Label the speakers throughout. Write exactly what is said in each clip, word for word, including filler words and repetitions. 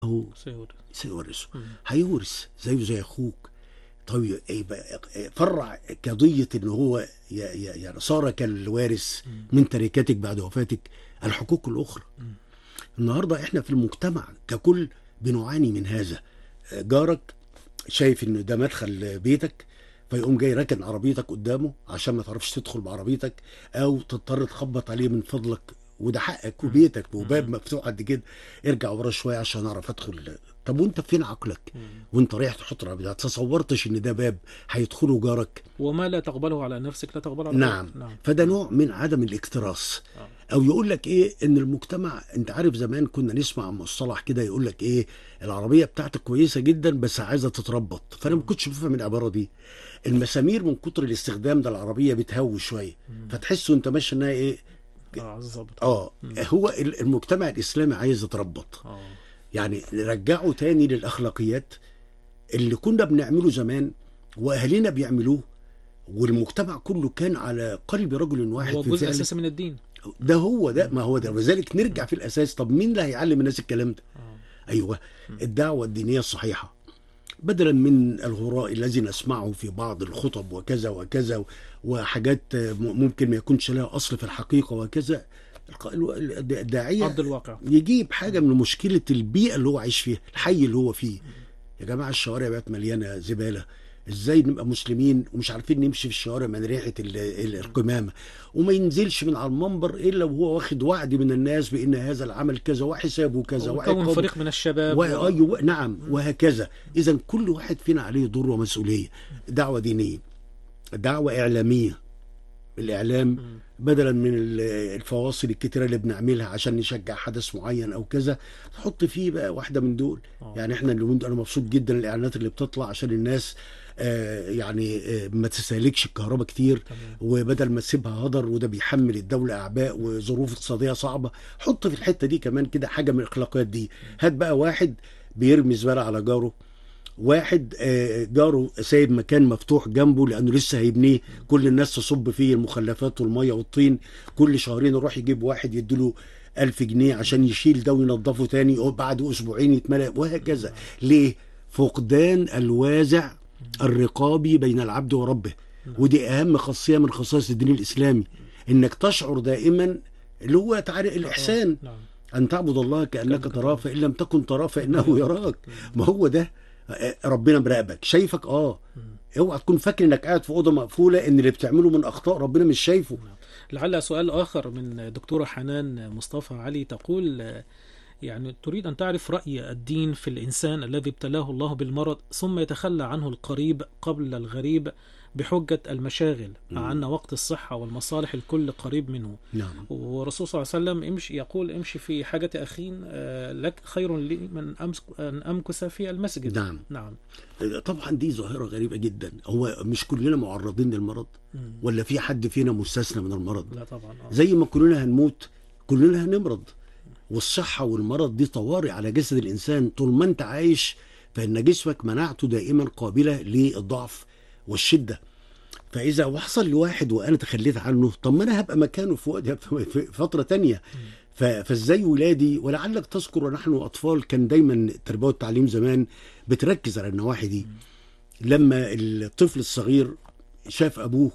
Speaker 1: هو
Speaker 2: سيورث
Speaker 1: سيورثه، هيورث زيه زي اخوك. طيب يبقى فرع قضيه ان هو يعني صار كالوارث من تركتك بعد وفاتك الحقوق الاخرى. النهارده احنا في المجتمع ككل بنعاني من هذا. جارك شايف ان ده مدخل بيتك، فيقوم جاي راكن عربيتك قدامه عشان ما تعرفش تدخل بعربيتك، او تضطر تخبط عليه من فضلك، وده حقك وبيتك وباب مفتوح قد كده، ارجع ورا شويه عشان اعرف ادخل. طب وانت فين عقلك وانت رايح تحط عربيتك؟ تصورتش ان ده باب هيدخله جارك؟
Speaker 2: وما لا تقبله على نفسك لا تقبله على
Speaker 1: نعم. نعم. فده نوع من عدم الاكتراث. آه. او يقول لك ايه ان المجتمع، انت عارف زمان كنا نسمع مصطلح كده يقول لك ايه، العربيه بتاعتك كويسه جدا بس عايزه تتربط. فانا ما كنتش بفهم العباره دي. المسامير من كتر الاستخدام ده العربيه بتهوي شويه، فتحسه انت ماشي انها ايه.
Speaker 2: اه
Speaker 1: اه هو المجتمع الاسلامي عايز يتربط. آه. يعني نرجعه تاني للاخلاقيات اللي كنا بنعمله زمان واهالينا بيعملوه، والمجتمع كله كان على قلب رجل واحد.
Speaker 2: هو جزء اساسي من الدين
Speaker 1: ده. هو ده، ما هو ده. وذلك نرجع في الاساس، طب مين اللي هيعلم الناس الكلام ده؟ آه. ايوه، الدعوه الدينيه الصحيحه، بدلا من الهراء الذي نسمعه في بعض الخطب وكذا وكذا وحاجات ممكن ما يكونش لها اصل في الحقيقه وكذا. الداعيه
Speaker 2: ارض الواقع
Speaker 1: يجيب حاجه من مشكله البيئه اللي هو عايش فيها، الحي اللي هو فيه. يا جماعه الشوارع بقت مليانه زباله، ازاي نبقى مسلمين ومش عارفين نمشي في الشوارع من ريحه القمامه، وما ينزلش من على المنبر الا وهو واخد وعد من الناس بان هذا العمل كذا وحسابه كذا
Speaker 2: وكون فريق من الشباب
Speaker 1: و... و... نعم وهكذا. اذا كل واحد فينا عليه دور ومسؤوليه. دعوه دينيه، دعوه اعلاميه، الاعلام بدلا من الفواصل الكتيره اللي بنعملها عشان نشجع حدث معين او كذا، تحط فيه بقى واحده من دول. أوه. يعني احنا اللي انا مبسوط جدا الاعلانات اللي بتطلع عشان الناس آه يعني آه ما تستهلكش الكهرباء كتير. تمام. وبدل ما تسيبها هدر وده بيحمل الدوله اعباء وظروف اقتصاديه صعبه، حط في الحته دي كمان كده حاجه من الاخلاقيات دي. هات بقى واحد بيرمي زباله على جاره، واحد جاره سايب مكان مفتوح جنبه لانه لسه هيبنيه، كل الناس تصب فيه المخلفات والميه والطين، كل شهرين يروح يجيب واحد يديله ألف جنيه عشان يشيل ده وينظفه تاني، وبعد اسبوعين يتملأ، وهكذا. ليه؟ فقدان الوازع الرقابي بين العبد وربه. ودي اهم خاصيه من خصائص الدين الاسلامي، انك تشعر دائما اللي هو تعالى الاحسان، ان تعبد الله كانك تراه فان لم تكن تراه فانه يراك. ما هو ده ربنا مراقبك شايفك. اه اوعى تكون فاكر انك قاعد في اوضه مقفوله ان اللي بتعمله من اخطاء ربنا مش شايفه.
Speaker 2: لعل سؤال اخر من دكتوره حنان مصطفى علي، تقول يعني تريد ان تعرف راي الدين في الانسان الذي ابتلاه الله بالمرض ثم يتخلى عنه القريب قبل الغريب بحجة المشاغل، مع أن وقت الصحة والمصالح الكل قريب منه.
Speaker 1: نعم.
Speaker 2: والرسول صلى الله عليه وسلم امشي يقول امشي في حاجة أخين لك خير لي من أن أمكث في المسجد.
Speaker 1: نعم.
Speaker 2: نعم.
Speaker 1: طبعا دي ظاهرة غريبة جدا. هو مش كلنا معرضين للمرض؟ مم. ولا في حد فينا مستثنى من المرض؟
Speaker 2: لا طبعا. آه.
Speaker 1: زي ما كلنا هنموت كلنا هنمرض، والصحة والمرض دي طوارئ على جسد الإنسان. طول ما أنت عايش فإن جسمك مناعته دائما قابلة للضعف والشدة. فإذا وحصل لواحد وأنا تخليت عنه، طب ما أنا هبقى مكانه في فترة تانية. فازاي ولادي، ولعلك تذكر ونحن أطفال كان دايما التربية والتعليم زمان بتركز على النواحي دي. لما الطفل الصغير شاف أبوه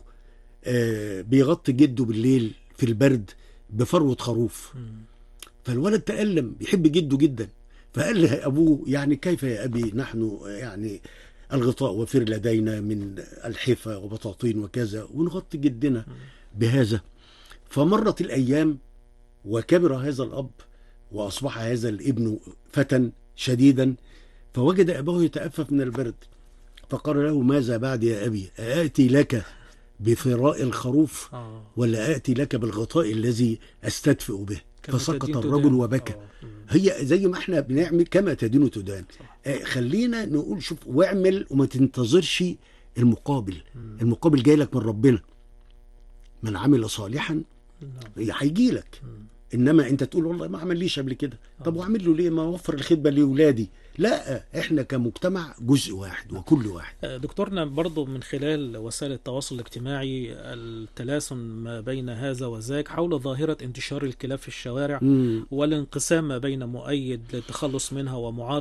Speaker 1: بيغطي جده بالليل في البرد بفروة خروف، فالولد تألم، بيحب جده جدا، فقال له أبوه يعني كيف يا أبي، نحن يعني الغطاء وفر لدينا من الحفة وبطاطين وكذا ونغطي جدنا بهذا. فمرت الأيام وكبر هذا الأب وأصبح هذا الابن فتى شديدا، فوجد أباه يتأفف من البرد، فقال له ماذا بعد يا أبي، آتي لك بفراء الخروف ولا آتي لك بالغطاء الذي أستدفئ به؟ فسقط الرجل وبكى. هي زي ما احنا بنعمل كما تدين تدان. آه خلينا نقول شوف واعمل وما تنتظرش المقابل. مم. المقابل جاي لك من ربنا، من عمل صالحا هيجي لك. انما انت تقول والله ما عمليش قبل كده، طب واعمل له ليه، ما اوفر الخدمه لاولادي. لا، احنا كمجتمع جزء واحد وكل واحد.
Speaker 2: دكتورنا برضو من خلال وسائل التواصل الاجتماعي التلاسن ما بين هذا وذاك حول ظاهرة انتشار الكلاب في الشوارع، مم. والانقسام بين مؤيد للتخلص منها ومعارض